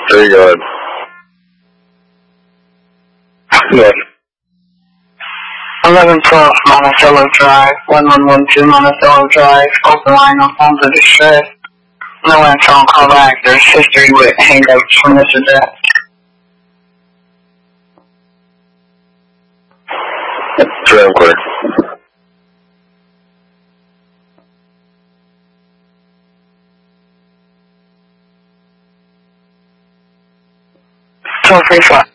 Very good. Good. 1112 Monticello Drive, 1112 Monticello Drive, open line on phone to distress. No answer on call back. There's history with hangups from this address. Very clear. Toll free flat.